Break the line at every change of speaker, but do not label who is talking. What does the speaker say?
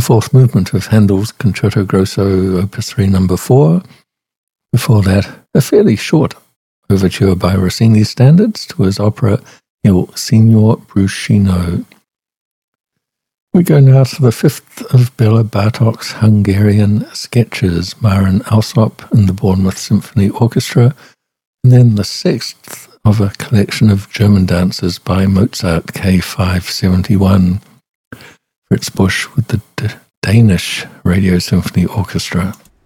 fourth movement of Handel's Concerto Grosso Opus 3 No. 4. Before that, a fairly short overture by Rossini's standards to his opera Il Signor Bruscino. We go now to the fifth of Bela Bartok's Hungarian sketches, Maren Alsop and the Bournemouth Symphony Orchestra, and then the sixth of a collection of German dances by Mozart K571, Fritz Busch with the Danish Radio Symphony Orchestra.